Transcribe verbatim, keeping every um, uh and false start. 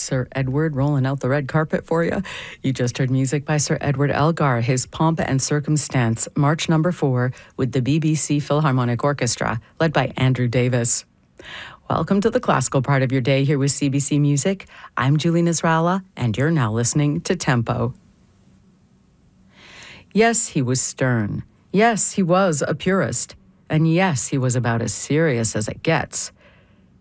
Sir Edward rolling out the red carpet for you. You just heard music by Sir Edward Elgar, his Pomp and Circumstance, March number four, with the B B C Philharmonic Orchestra, led by Andrew Davis. Welcome to the classical part of your day here with C B C Music. I'm Julie Nasrallah, and you're now listening to Tempo. Yes, he was stern. Yes, he was a purist. And yes, he was about as serious as it gets.